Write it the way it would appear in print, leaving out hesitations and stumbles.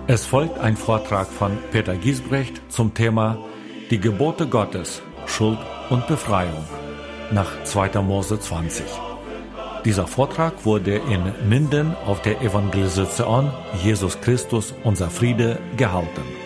Es folgt ein Vortrag von Peter Giesbrecht zum Thema Die Gebote Gottes, Schuld und Befreiung nach 2. Mose 20. Dieser Vortrag wurde in Minden auf der Evangelisation Jesus Christus, unser Friede, gehalten.